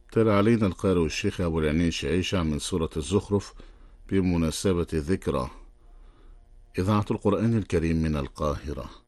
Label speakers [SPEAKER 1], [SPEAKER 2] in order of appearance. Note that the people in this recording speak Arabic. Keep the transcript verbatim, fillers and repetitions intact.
[SPEAKER 1] تلا علينا القارئ الشيخ أبو العنين شعيشة من سورة الزخرف بمناسبة ذكرى إذاعة القرآن الكريم من القاهرة.